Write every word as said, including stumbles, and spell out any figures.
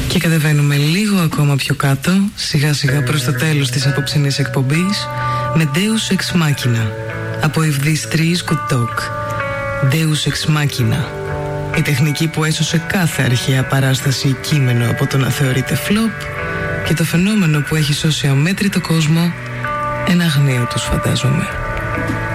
Και κατεβαίνουμε λίγο ακόμα πιο κάτω, σιγά σιγά προς το τέλος της απόψινής εκπομπής, με Deus Ex Machina από If These Trees Could Talk. Deus Ex Machina, η τεχνική που έσωσε κάθε αρχαία παράσταση κείμενο από το να θεωρείται flop και το φαινόμενο που έχει σώσει αμέτρητο κόσμο εν αγνίο τους, φαντάζομαι.